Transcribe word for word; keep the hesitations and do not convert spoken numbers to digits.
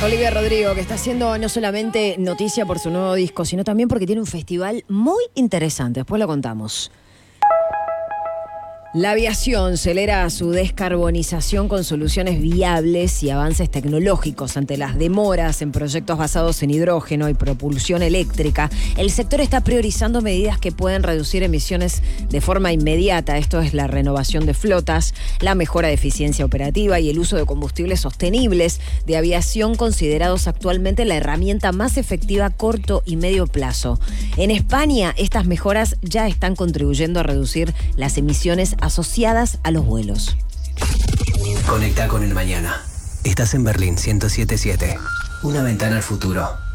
Olivia Rodrigo, que está haciendo no solamente noticia por su nuevo disco, sino también porque tiene un festival muy interesante. Después lo contamos. La aviación acelera su descarbonización con soluciones viables y avances tecnológicos ante las demoras en proyectos basados en hidrógeno y propulsión eléctrica. El sector está priorizando medidas que pueden reducir emisiones de forma inmediata. Esto es la renovación de flotas, la mejora de eficiencia operativa y el uso de combustibles sostenibles de aviación, considerados actualmente la herramienta más efectiva a corto y medio plazo. En España, estas mejoras ya están contribuyendo a reducir las emisiones asociadas a los vuelos. Conecta con el mañana. Estás en Berlín ciento siete punto siete. Una ventana al futuro.